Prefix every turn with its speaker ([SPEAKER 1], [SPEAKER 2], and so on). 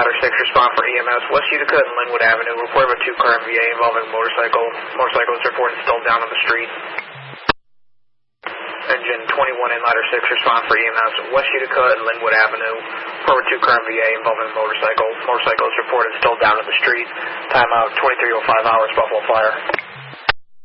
[SPEAKER 1] Ladder 6, respond for EMS, West Utica and Linwood Avenue. Report of a two-car MVA involving a motorcycle. Motorcycle is reported still down on the street. Engine 21 in Ladder 6, respond for EMS, West Utica and Linwood Avenue. Report of a two-car MVA involving a motorcycle. Motorcycle is reported still down on the street. Timeout 23:05 hours, Buffalo Fire.